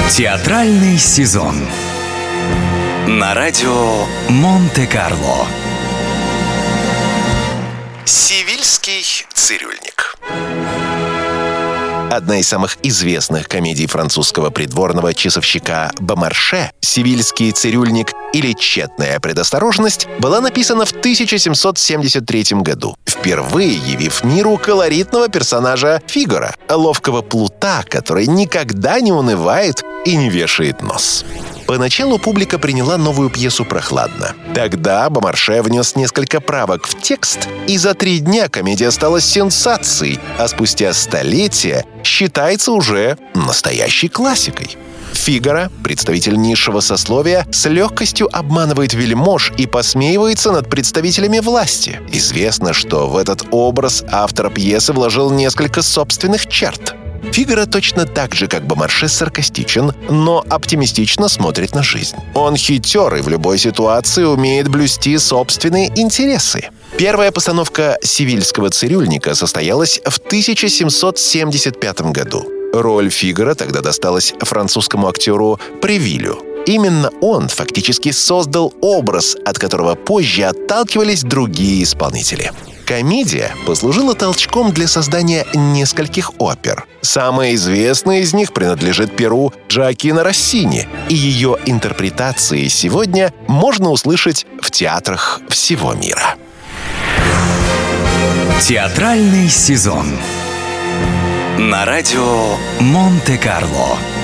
Театральный сезон на радио Монте-Карло. Севильский цирюльник. Одна из самых известных комедий французского придворного часовщика Бомарше «Севильский цирюльник» или «Тщетная предосторожность» была написана в 1773 году, впервые явив миру колоритного персонажа Фигаро, ловкого плута, который никогда не унывает и не вешает нос. Поначалу публика приняла новую пьесу прохладно. Тогда Бомарше внес несколько правок в текст, и за 3 дня комедия стала сенсацией, а спустя столетия считается уже настоящей классикой. Фигаро, представитель низшего сословия, с легкостью обманывает вельмож и посмеивается над представителями власти. Известно, что в этот образ автор пьесы вложил несколько собственных черт. Фигаро точно так же, как Бомарше, саркастичен, но оптимистично смотрит на жизнь. Он хитер и в любой ситуации умеет блюсти собственные интересы. Первая постановка «Севильского цирюльника» состоялась в 1775 году. Роль Фигаро тогда досталась французскому актеру Превилю. Именно он фактически создал образ, от которого позже отталкивались другие исполнители. Комедия послужила толчком для создания нескольких опер. Самая известная из них принадлежит перу Джоаккино Россини, и ее интерпретации сегодня можно услышать в театрах всего мира. Театральный сезон на радио Монте-Карло.